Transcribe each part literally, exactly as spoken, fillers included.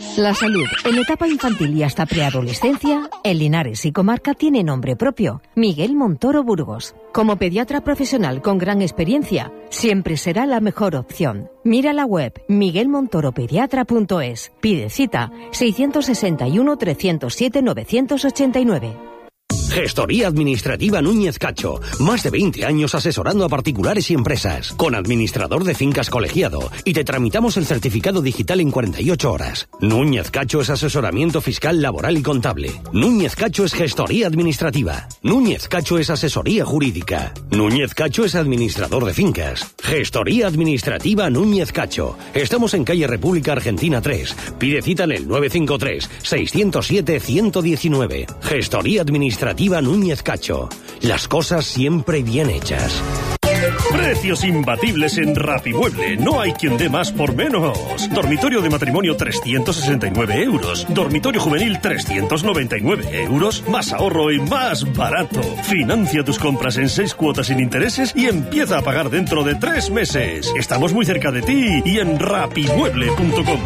La salud en etapa infantil y hasta preadolescencia, en Linares y comarca tiene nombre propio, Miguel Montoro Burgos. Como pediatra profesional con gran experiencia, siempre será la mejor opción. Mira la web miguel montoro pediatra punto es. Pide cita seiscientos sesenta y uno, trescientos siete, novecientos ochenta y nueve. Gestoría Administrativa Núñez Cacho. Más de veinte años asesorando a particulares y empresas. Con administrador de fincas colegiado. Y te tramitamos el certificado digital en cuarenta y ocho horas. Núñez Cacho es asesoramiento fiscal, laboral y contable. Núñez Cacho es gestoría administrativa. Núñez Cacho es asesoría jurídica. Núñez Cacho es administrador de fincas. Gestoría Administrativa Núñez Cacho. Estamos en calle República Argentina tres. Pide cita en el nueve cinco tres, seis cero siete, uno uno nueve. Gestoría Administrativa Núñez Cacho. Las cosas siempre bien hechas. Precios imbatibles en Rapimueble. No hay quien dé más por menos. Dormitorio de matrimonio trescientos sesenta y nueve euros. Dormitorio juvenil trescientos noventa y nueve euros. Más ahorro y más barato. Financia tus compras en seis cuotas sin intereses y empieza a pagar dentro de tres meses. Estamos muy cerca de ti y en rapimueble punto com.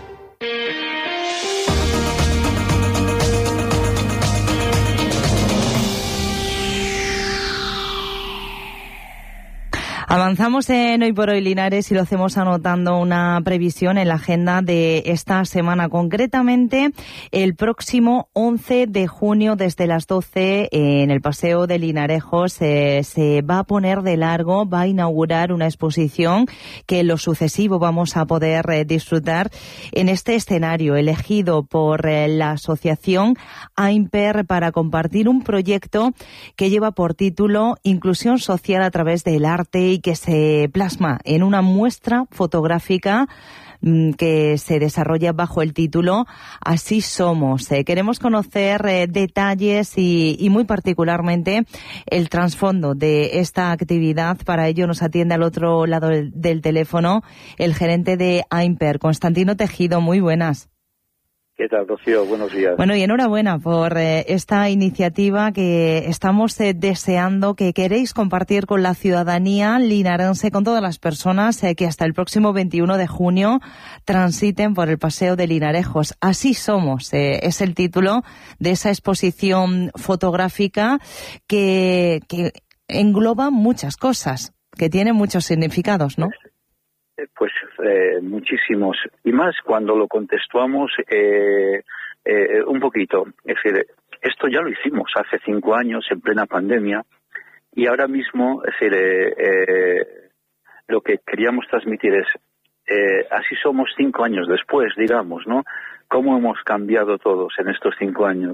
Avanzamos en Hoy por Hoy Linares y lo hacemos anotando una previsión en la agenda de esta semana. Concretamente, el próximo once de junio desde las doce en el Paseo de Linarejos eh, se va a poner de largo, va a inaugurar una exposición que en lo sucesivo vamos a poder eh, disfrutar en este escenario elegido por eh, la asociación AIMPER para compartir un proyecto que lleva por título Inclusión Social a través del arte y que se plasma en una muestra fotográfica que se desarrolla bajo el título Así Somos. Eh, queremos conocer eh, detalles y, y muy particularmente el trasfondo de esta actividad. Para ello nos atiende al otro lado del, del teléfono el gerente de AIMPER, Constantino Tejido. Muy buenas. ¿Qué tal, Rocío? Buenos días. Bueno, y enhorabuena por eh, esta iniciativa que estamos eh, deseando, que queréis compartir con la ciudadanía linarense, con todas las personas eh, que hasta el próximo veintiuno de junio transiten por el Paseo de Linarejos. Así Somos, eh, es el título de esa exposición fotográfica que, que engloba muchas cosas, que tiene muchos significados, ¿no? Pues eh, muchísimos, y más cuando lo contextuamos eh, eh, un poquito. Es decir, esto ya lo hicimos hace cinco años en plena pandemia y ahora mismo, es decir, eh, eh, lo que queríamos transmitir es, eh, así somos cinco años después, digamos, ¿no? Cómo hemos cambiado todos en estos cinco años,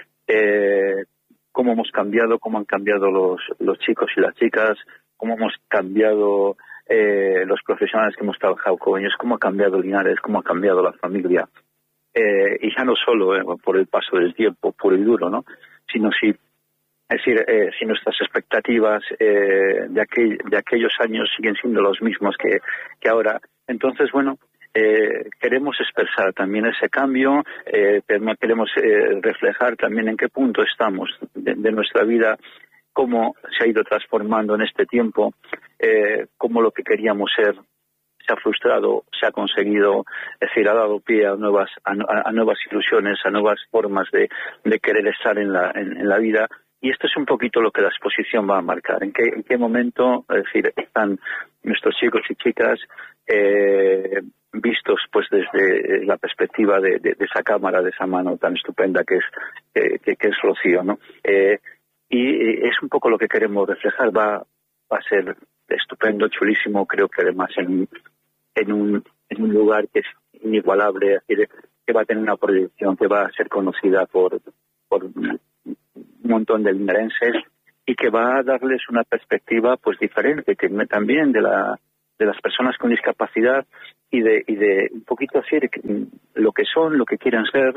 eh, cómo hemos cambiado, cómo han cambiado los, los chicos y las chicas, cómo hemos cambiado Eh, los profesionales que hemos trabajado con ellos, cómo ha cambiado Linares, cómo ha cambiado la familia, eh, y ya no solo eh, por el paso del tiempo puro y duro, ¿no? Sino si, es decir, eh, si nuestras expectativas eh, de, aquel, de aquellos años siguen siendo los mismos que, que ahora. Entonces, bueno, eh, queremos expresar también ese cambio, eh, queremos eh, reflejar también en qué punto estamos de, de nuestra vida, cómo se ha ido transformando en este tiempo, eh, cómo lo que queríamos ser se ha frustrado, se ha conseguido, es decir, ha dado pie a nuevas a, a nuevas ilusiones, a nuevas formas de, de querer estar en la, en, en la vida. Y esto es un poquito lo que la exposición va a marcar. ¿En qué, en qué momento, es decir, están nuestros chicos y chicas eh, vistos pues desde la perspectiva de, de, de esa cámara, de esa mano tan estupenda que es, eh, que, que es Rocío, ¿no? Eh, Y es un poco lo que queremos reflejar. Va, va a ser estupendo, chulísimo, creo que además en, en, un, en un lugar que es inigualable, que va a tener una proyección, que va a ser conocida por, por un montón de linarenses y que va a darles una perspectiva pues diferente, que también de la de las personas con discapacidad y de y de un poquito así de lo que son, lo que quieren ser,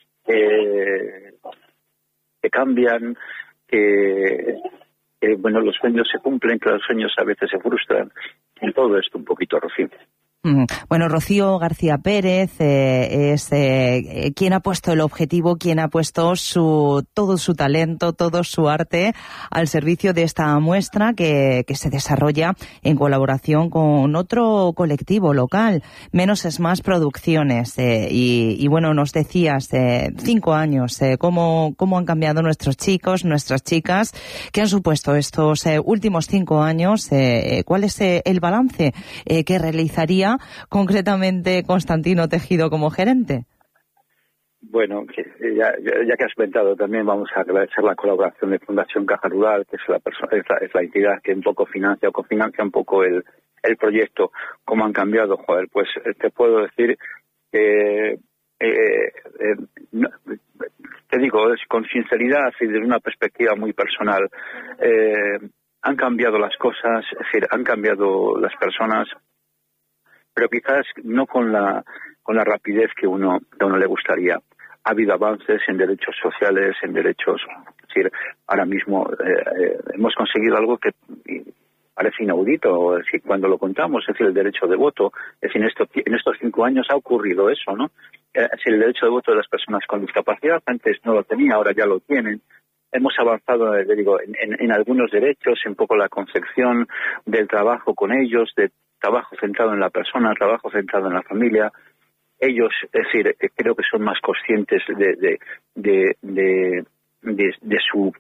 eh, que cambian, que, que bueno, los sueños se cumplen, que los sueños a veces se frustran. En todo esto un poquito, Rocío. Bueno, Rocío García Pérez eh, es eh, quien ha puesto el objetivo, quien ha puesto su todo su talento, todo su arte al servicio de esta muestra que, que se desarrolla en colaboración con otro colectivo local, Menos es Más Producciones. Eh, y, y bueno, nos decías, eh, cinco años, eh, cómo, cómo han cambiado nuestros chicos, nuestras chicas, qué han supuesto estos eh, últimos cinco años, eh, cuál es eh, el balance eh, que realizaría concretamente Constantino Tejido como gerente. Bueno, ya, ya que has comentado, también vamos a agradecer la colaboración de Fundación Caja Rural, que es la, persona, es la, es la entidad que un poco financia o cofinancia un poco el, el proyecto. ¿Cómo han cambiado? Joder, pues te puedo decir que, eh, eh, no, te digo, es con sinceridad y desde una perspectiva muy personal, eh, han cambiado las cosas, es decir, han cambiado las personas, pero quizás no con la con la rapidez que uno que a uno le gustaría. Ha habido avances en derechos sociales, en derechos, es decir, ahora mismo eh, eh, hemos conseguido algo que parece inaudito, es decir, cuando lo contamos, es decir, el derecho de voto, es decir, en estos, en estos cinco años ha ocurrido eso, ¿no? Es decir, el derecho de voto de las personas con discapacidad, antes no lo tenía, ahora ya lo tienen. Hemos avanzado, eh, digo, en, en, en algunos derechos, un poco la concepción del trabajo con ellos, de trabajo centrado en la persona, trabajo centrado en la familia. Ellos, es decir, creo que son más conscientes de, de, de, de, de, de su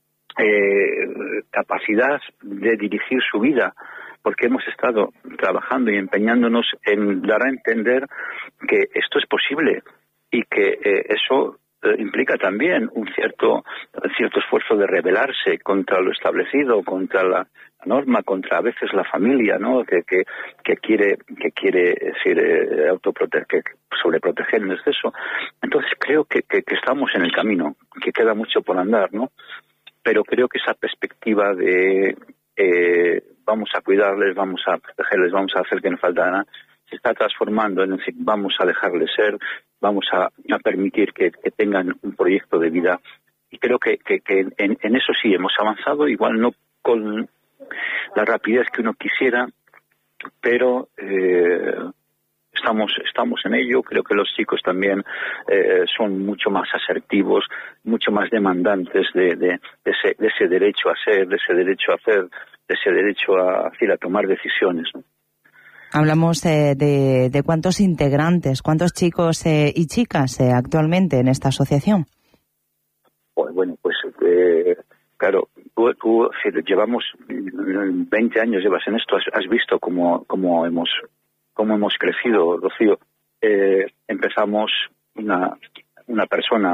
eh, capacidad de dirigir su vida, porque hemos estado trabajando y empeñándonos en dar a entender que esto es posible y que eh, eso eh, implica también un cierto, cierto esfuerzo de rebelarse contra lo establecido, contra la norma, contra a veces la familia, ¿no? Que que, que quiere que quiere decir eh, autoproteger, sobreproteger en exceso. Entonces creo que, que que estamos en el camino, que queda mucho por andar, ¿no? Pero creo que esa perspectiva de eh, vamos a cuidarles, vamos a protegerles, vamos a hacer que no falta nada, se está transformando en decir, vamos a dejarles ser, vamos a, a permitir que, que tengan un proyecto de vida. Y creo que, que, que en, en eso sí hemos avanzado, igual no con la rapidez que uno quisiera, pero eh, estamos estamos en ello. Creo que los chicos también eh, son mucho más asertivos, mucho más demandantes de, de, de, ese, de ese derecho a ser, de ese derecho a hacer, de ese derecho a, a tomar decisiones, ¿no? Hablamos eh, de, de cuántos integrantes, cuántos chicos eh, y chicas eh, actualmente en esta asociación. Pues, bueno, pues eh, claro, tú, tú si llevamos veinte años, llevas en esto, has, has visto cómo, cómo hemos cómo hemos crecido, Rocío. Eh, empezamos una una persona,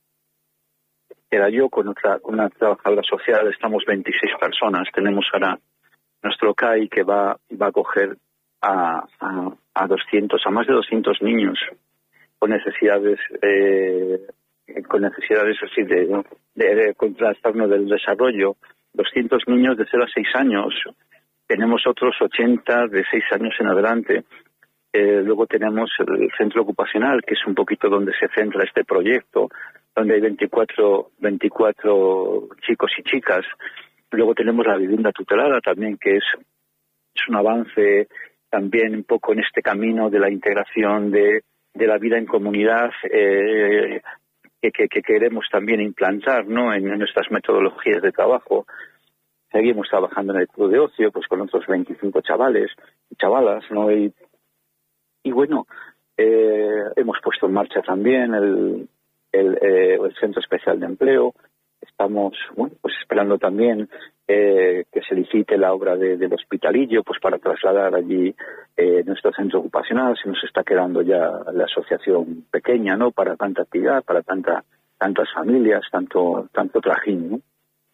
era yo con otra con una trabajadora social, estamos veintiséis personas, tenemos ahora nuestro C A I que va va a coger a, a, a doscientos, a más de doscientos niños con necesidades eh, con necesidades así de, de, de con trastorno del desarrollo, doscientos niños de cero a seis años, tenemos otros ochenta de seis años en adelante. Eh, luego tenemos el centro ocupacional, que es un poquito donde se centra este proyecto, donde hay veinticuatro, veinticuatro chicos y chicas. Luego tenemos la vivienda tutelada también, que es, es un avance también un poco en este camino de la integración de, de la vida en comunidad, eh, que, que, que queremos también implantar, ¿no?, en, en nuestras metodologías de trabajo. Seguimos trabajando en el club de ocio, pues con otros veinticinco chavales y chavalas, ¿no? Y, y bueno, eh, hemos puesto en marcha también el, el, eh, el Centro Especial de Empleo. Estamos, bueno, pues esperando también eh, que se licite la obra de, del Hospitalillo, pues para trasladar allí eh, nuestro centro ocupacional. Se nos está quedando ya la asociación pequeña, ¿no?, para tanta actividad, para tanta tantas familias, tanto tanto trajín, ¿no?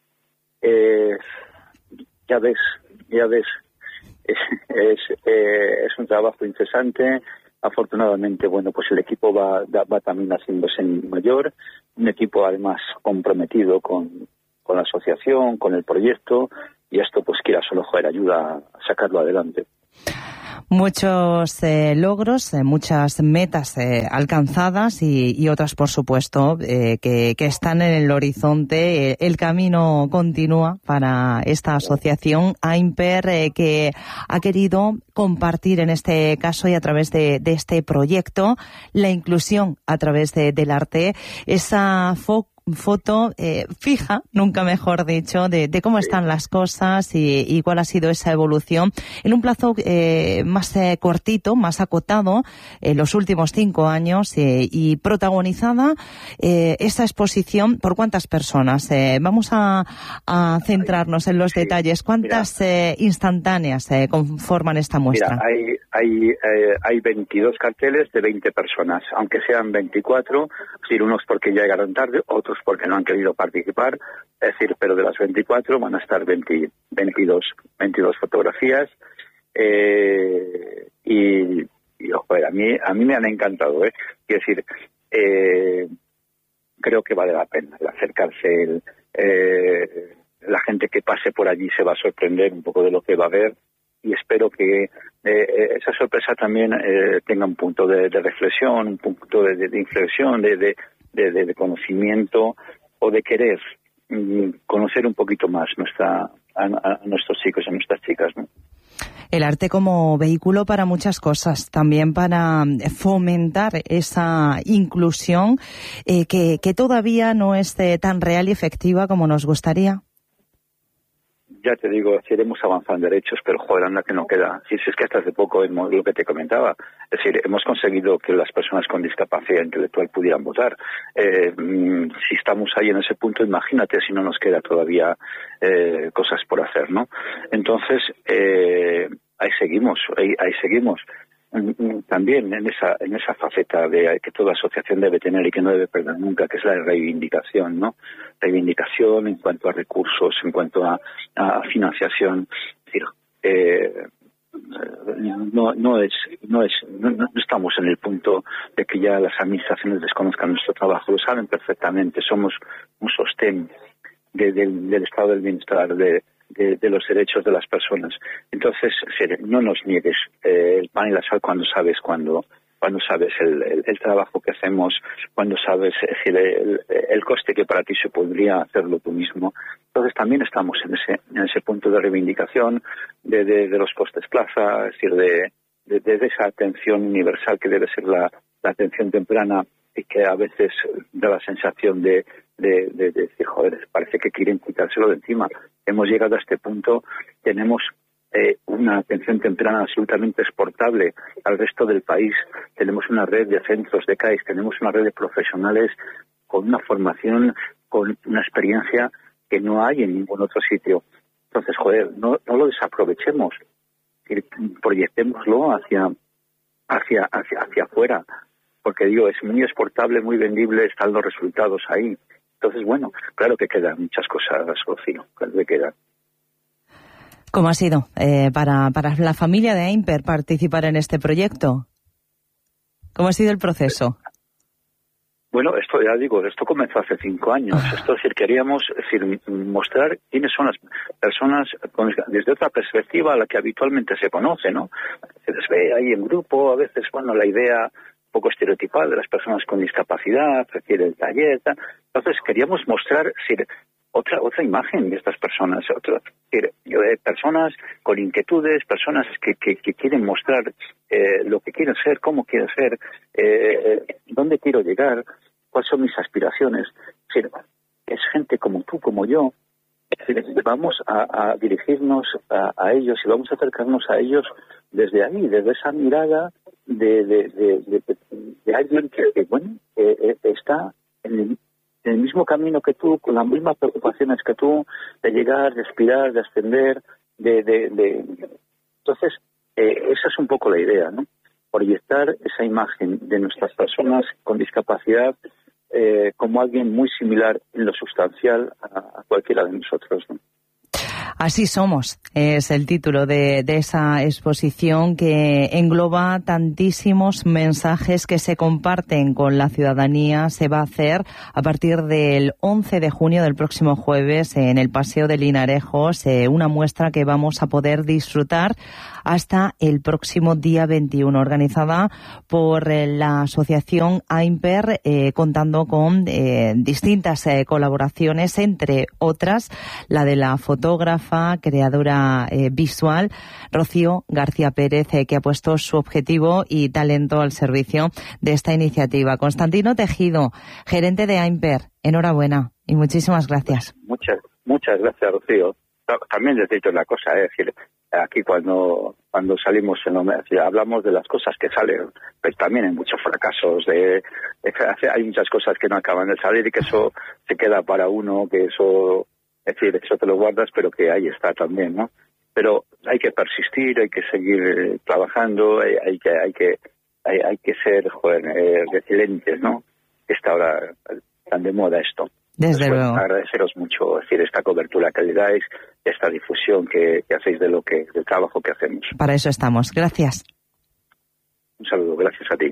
Eh, ya ves, ya ves, es, es, eh, es un trabajo incesante. Afortunadamente, bueno, pues el equipo va, va también haciéndose mayor, un equipo además comprometido con, con la asociación, con el proyecto, y esto, pues quiera solo, joder, ayuda a sacarlo adelante. Muchos eh, logros, eh, muchas metas eh, alcanzadas y, y otras, por supuesto, eh, que, que están en el horizonte. Eh, el camino continúa para esta asociación AIMPER, eh, que ha querido compartir en este caso y a través de, de este proyecto la inclusión a través de, del arte, esa foco foto eh, fija, nunca mejor dicho, de, de cómo están las cosas y, y cuál ha sido esa evolución en un plazo eh, más eh, cortito, más acotado, en eh, los últimos cinco años eh, y protagonizada eh, esta exposición por cuántas personas. Eh, vamos a, a centrarnos en los sí, detalles. ¿Cuántas mira, eh, instantáneas eh, conforman esta muestra? Mira, hay, hay, eh, hay veintidós carteles de veinte personas, aunque sean veinticuatro, es decir, unos porque llegaron tarde, otros porque no han querido participar, es decir, pero de las veinticuatro van a estar veinte, veintidós, veintidós fotografías eh, y, y ojo, a mí a mí me han encantado, ¿eh? Quiero decir, eh, creo que vale la pena el acercarse, el, eh, la gente que pase por allí se va a sorprender un poco de lo que va a ver y espero que eh, esa sorpresa también eh, tenga un punto de, de reflexión, un punto de, de, de inflexión, de, de De, de, de conocimiento o de querer mm, conocer un poquito más nuestra, a, a nuestros chicos y a nuestras chicas, ¿no? El arte como vehículo para muchas cosas, también para fomentar esa inclusión eh, que, que todavía no es eh, tan real y efectiva como nos gustaría. Ya te digo, iremos avanzando en derechos, pero joder, anda que no queda. Si es que hasta hace poco, lo que te comentaba, es decir, hemos conseguido que las personas con discapacidad intelectual pudieran votar. Eh, si estamos ahí en ese punto, imagínate si no nos queda todavía eh, cosas por hacer, ¿no? Entonces, eh, ahí seguimos, ahí, ahí seguimos. También en esa en esa faceta de que toda asociación debe tener y que no debe perder nunca, que es la reivindicación, ¿no? Reivindicación en cuanto a recursos, en cuanto a, a financiación. Es decir, eh, no no es no es no, no estamos en el punto de que ya las administraciones desconozcan nuestro trabajo, lo saben perfectamente. Somos un sostén de, de, del estado del bienestar, de De, de los derechos de las personas. Entonces, no nos niegues eh, el pan y la sal cuando sabes cuando cuando sabes el, el, el trabajo que hacemos, cuando sabes es decir, el, el coste que para ti se podría hacerlo tú mismo. Entonces, también estamos en ese en ese punto de reivindicación de, de, de los costes plaza, es decir, de, de, de esa atención universal que debe ser la, la atención temprana y que a veces da la sensación de de, de, de decir, joder, parece que quieren quitárselo de encima. Hemos llegado a este punto, tenemos eh, una atención temprana absolutamente exportable al resto del país, tenemos una red de centros de C A I S, tenemos una red de profesionales con una formación, con una experiencia que no hay en ningún otro sitio. Entonces, joder, no, no lo desaprovechemos, proyectémoslo hacia, hacia, hacia, hacia afuera, porque digo, es muy exportable, muy vendible, están los resultados ahí. Entonces, bueno, claro que quedan muchas cosas, Rocío, claro que quedan. ¿Cómo ha sido eh, para, para la familia de AIMPER participar en este proyecto? ¿Cómo ha sido el proceso? Bueno, esto ya digo, esto comenzó hace cinco años. Esto es decir, queríamos es decir, mostrar quiénes son las personas con, desde otra perspectiva a la que habitualmente se conoce, ¿no? Se les ve ahí en grupo, a veces, bueno, la idea poco estereotipada de las personas con discapacidad, requiere el taller, tal. Entonces queríamos mostrar sí, otra otra imagen de estas personas, otra, sí, personas con inquietudes, personas que, que, que quieren mostrar eh, lo que quieren ser, cómo quieren ser, eh, dónde quiero llegar, cuáles son mis aspiraciones. Sí, es gente como tú, como yo. Vamos a, a dirigirnos a, a ellos y vamos a acercarnos a ellos desde ahí, desde esa mirada de, de, de, de, de alguien que, que bueno, eh, está en el, en el mismo camino que tú, con las mismas preocupaciones que tú, de llegar, de aspirar, de ascender, de... de, de... Entonces, eh, esa es un poco la idea, ¿no? Proyectar esa imagen de nuestras personas con discapacidad eh, como alguien muy similar en lo sustancial a, a cualquiera de nosotros, ¿no? Así somos, es el título de, de esa exposición que engloba tantísimos mensajes que se comparten con la ciudadanía. Se va a hacer a partir del once de junio del próximo jueves en el Paseo de Linarejos, eh, una muestra que vamos a poder disfrutar hasta el próximo día veintiuno, organizada por eh, la asociación AIMPER, eh, contando con eh, distintas eh, colaboraciones, entre otras la de la fotógrafa, creadora eh, visual Rocío García Pérez, eh, que ha puesto su objetivo y talento al servicio de esta iniciativa. Constantino Tejido, gerente de AIMPER, enhorabuena y muchísimas gracias. Muchas, muchas gracias, Rocío. También decirte una cosa, es decir, aquí cuando cuando salimos en lo, hablamos de las cosas que salen, pero también hay muchos fracasos, de, de hay muchas cosas que no acaban de salir y que eso se queda para uno, que eso, es decir, eso te lo guardas, pero que ahí está también, ¿no? Pero hay que persistir, hay que seguir trabajando, hay, hay que hay que hay, hay que ser, joder, eh, resilientes, ¿no? Está ahora tan de moda esto. Desde pues, luego. Bueno, agradeceros mucho, es decir, esta cobertura que le dais, esta difusión que, que hacéis de lo que del trabajo que hacemos. Para eso estamos. Gracias. Un saludo, gracias a ti.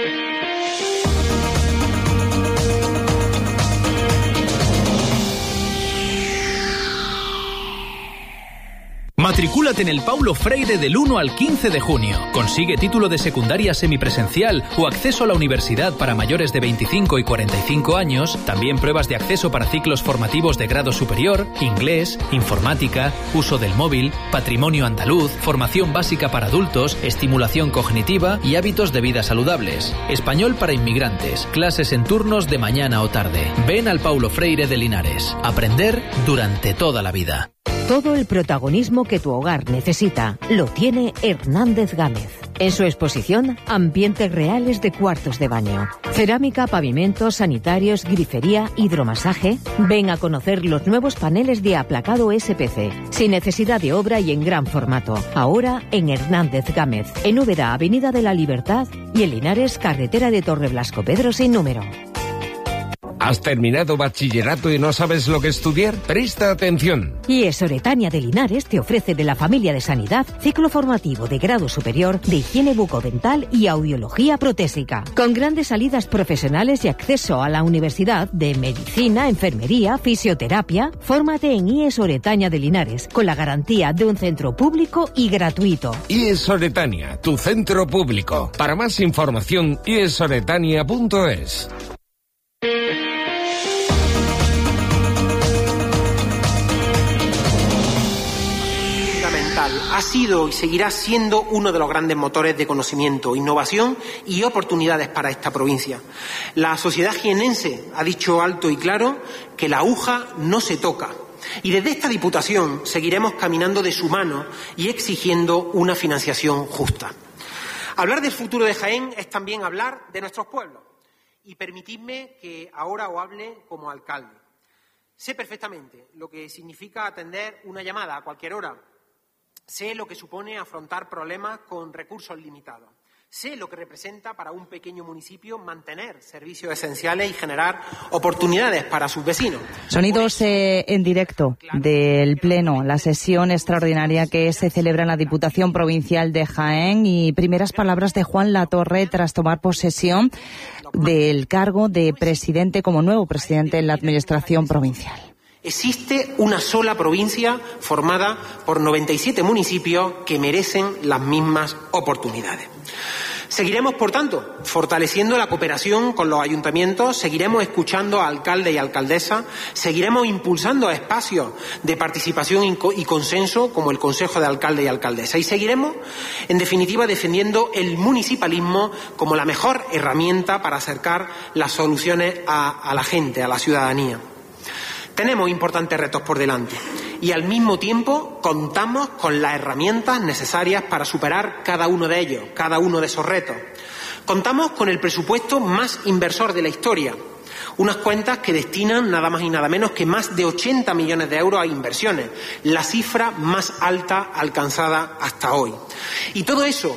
Matricúlate en el Paulo Freire del uno al quince de junio. Consigue título de secundaria semipresencial o acceso a la universidad para mayores de veinticinco y cuarenta y cinco años, también pruebas de acceso para ciclos formativos de grado superior, inglés, informática, uso del móvil, patrimonio andaluz, formación básica para adultos, estimulación cognitiva y hábitos de vida saludables. Español para inmigrantes, clases en turnos de mañana o tarde. Ven al Paulo Freire de Linares. Aprender durante toda la vida. Todo el protagonismo que tu hogar necesita lo tiene Hernández Gámez. En su exposición, ambientes reales de cuartos de baño. Cerámica, pavimentos, sanitarios, grifería, hidromasaje. Ven a conocer los nuevos paneles de aplacado S P C, sin necesidad de obra y en gran formato. Ahora en Hernández Gámez, en Úbeda, Avenida de la Libertad, y en Linares, carretera de Torreblasco Pedro sin número. ¿Has terminado bachillerato y no sabes lo que estudiar? Presta atención. I E S Oretania de Linares te ofrece de la familia de Sanidad ciclo formativo de grado superior de higiene bucodental y audiología protésica, con grandes salidas profesionales y acceso a la Universidad de Medicina, Enfermería, Fisioterapia. Fórmate en I E S Oretania de Linares, con la garantía de un centro público y gratuito. I E S Oretania, tu centro público. Para más información, i e s oretania punto es. Ha sido y seguirá siendo uno de los grandes motores de conocimiento, innovación y oportunidades para esta provincia. La sociedad jienense ha dicho alto y claro que la aguja no se toca. Y desde esta Diputación seguiremos caminando de su mano y exigiendo una financiación justa. Hablar del futuro de Jaén es también hablar de nuestros pueblos. Y permitidme que ahora os hable como alcalde. Sé perfectamente lo que significa atender una llamada a cualquier hora. Sé lo que supone afrontar problemas con recursos limitados. Sé lo que representa para un pequeño municipio mantener servicios esenciales y generar oportunidades para sus vecinos. Sonidos eh, en directo del Pleno, la sesión extraordinaria que se celebra en la Diputación Provincial de Jaén, y primeras palabras de Juan Latorre tras tomar posesión del cargo de presidente, como nuevo presidente en la Administración Provincial. Existe una sola provincia formada por noventa y siete municipios que merecen las mismas oportunidades. Seguiremos, por tanto, fortaleciendo la cooperación con los ayuntamientos, seguiremos escuchando a alcaldes y alcaldesas, seguiremos impulsando espacios de participación y consenso como el Consejo de Alcaldes y Alcaldesas, y seguiremos, en definitiva, defendiendo el municipalismo como la mejor herramienta para acercar las soluciones a, a la gente, a la ciudadanía. Tenemos importantes retos por delante y al mismo tiempo contamos con las herramientas necesarias para superar cada uno de ellos, cada uno de esos retos. Contamos con el presupuesto más inversor de la historia, unas cuentas que destinan nada más y nada menos que más de ochenta millones de euros a inversiones, la cifra más alta alcanzada hasta hoy. Y todo eso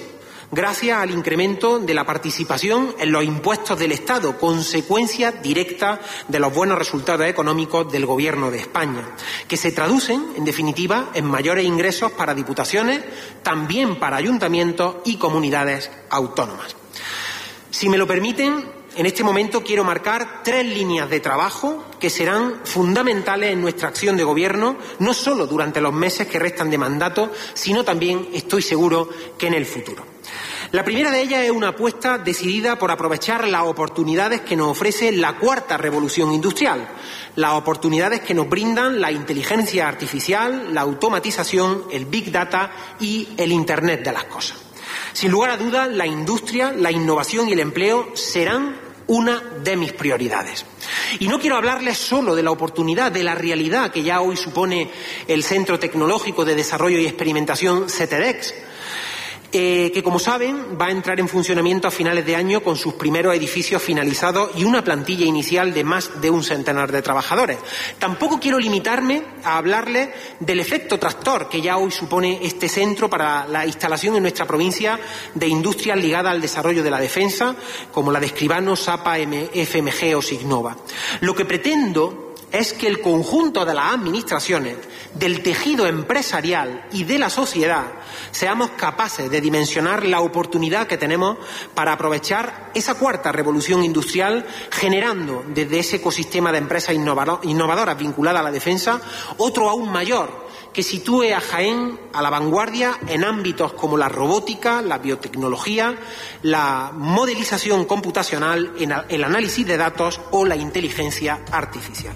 gracias al incremento de la participación en los impuestos del Estado, consecuencia directa de los buenos resultados económicos del Gobierno de España, que se traducen, en definitiva, en mayores ingresos para diputaciones, también para ayuntamientos y comunidades autónomas. Si me lo permiten, en este momento quiero marcar tres líneas de trabajo que serán fundamentales en nuestra acción de gobierno, no solo durante los meses que restan de mandato, sino también, estoy seguro, que en el futuro. La primera de ellas es una apuesta decidida por aprovechar las oportunidades que nos ofrece la cuarta revolución industrial, las oportunidades que nos brindan la inteligencia artificial, la automatización, el Big Data y el Internet de las cosas. Sin lugar a dudas, la industria, la innovación y el empleo serán una de mis prioridades. Y no quiero hablarles solo de la oportunidad, de la realidad que ya hoy supone el Centro Tecnológico de Desarrollo y Experimentación CETEDEX, eh, que, como saben, va a entrar en funcionamiento a finales de año con sus primeros edificios finalizados y una plantilla inicial de más de un centenar de trabajadores. Tampoco quiero limitarme a hablarles del efecto tractor que ya hoy supone este centro para la instalación en nuestra provincia de industrias ligadas al desarrollo de la defensa, como la de Escribano, SAPA, F M G o Signova. Lo que pretendo es que el conjunto de las administraciones, del tejido empresarial y de la sociedad seamos capaces de dimensionar la oportunidad que tenemos para aprovechar esa cuarta revolución industrial, generando desde ese ecosistema de empresas innovadoras vinculadas a la defensa otro aún mayor, que sitúe a Jaén a la vanguardia en ámbitos como la robótica, la biotecnología, la modelización computacional, el análisis de datos o la inteligencia artificial.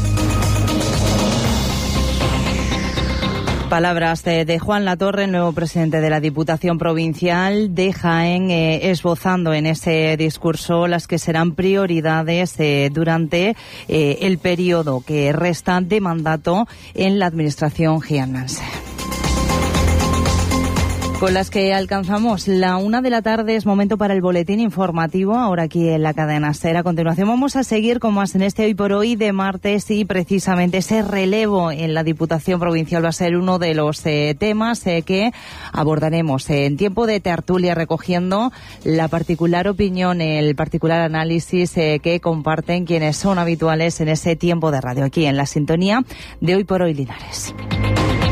Palabras de, de Juan Latorre, el nuevo presidente de la Diputación Provincial de Jaén, eh, esbozando en ese discurso las que serán prioridades eh, durante eh, el periodo que resta de mandato en la Administración jiennense. Con las que alcanzamos la una de la tarde, es momento para el boletín informativo, ahora aquí en la cadena SER. A continuación vamos a seguir con más en este Hoy por Hoy de martes, y precisamente ese relevo en la Diputación Provincial va a ser uno de los eh, temas eh, que abordaremos eh, en tiempo de tertulia, recogiendo la particular opinión, el particular análisis eh, que comparten quienes son habituales en ese tiempo de radio, aquí en la sintonía de Hoy por Hoy Linares.